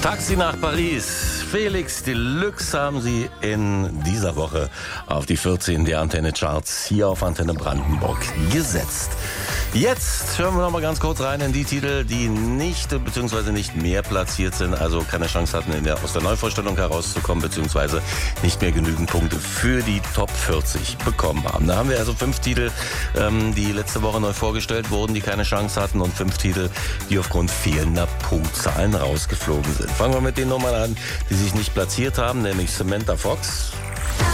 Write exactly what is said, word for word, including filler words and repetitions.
Taxi nach Paris. Felix Deluxe haben Sie in dieser Woche auf die vierzehn der Antenne Charts hier auf Antenne Brandenburg gesetzt. Jetzt hören wir noch mal ganz kurz rein in die Titel, die nicht bzw. nicht mehr platziert sind, also keine Chance hatten, in der, aus der Neuvorstellung herauszukommen bzw. nicht mehr genügend Punkte für die Top vierzig bekommen haben. Da haben wir also fünf Titel, ähm, die letzte Woche neu vorgestellt wurden, die keine Chance hatten, und fünf Titel, die aufgrund fehlender Punktzahlen rausgeflogen sind. Fangen wir mit den Nummern an, die sich nicht platziert haben, nämlich Samantha Fox.